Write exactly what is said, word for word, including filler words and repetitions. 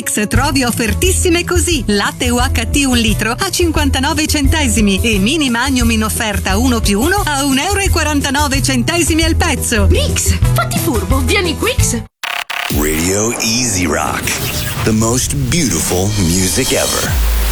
Mix trovi offertissime così: latte U H T un litro a cinquantanove centesimi e mini magnum in offerta uno più uno a un euro e quarantanove centesimi al pezzo. Mix, fatti furbo, vieni Quix. Radio Easy Rock, the most beautiful music ever.